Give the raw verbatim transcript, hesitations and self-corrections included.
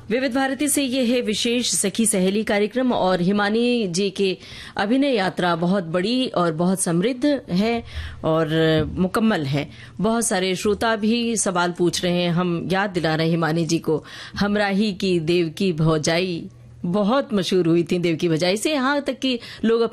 विविध भारती से ये है विशेष सखी सहेली कार्यक्रम और हिमानी जी के अभिनय यात्रा बहुत बड़ी और बहुत समृद्ध है और मुकम्मल है। बहुत सारे श्रोता भी सवाल पूछ रहे हैं, हम याद दिला रहे हैं हिमानी जी को। हमराही की देव की भौजाई बहुत मशहूर हुई थी देव की भौजाई से, यहाँ तक कि लोग